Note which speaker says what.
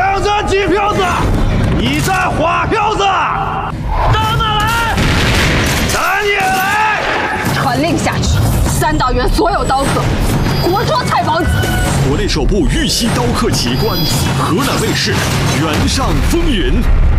Speaker 1: 两盏金票子，一盏花票子，到哪来？咱也来！
Speaker 2: 传令下去，3道园所有刀客，活捉蔡宝子。
Speaker 3: 国内首部玉溪刀客奇观，河南卫视《原上风云》。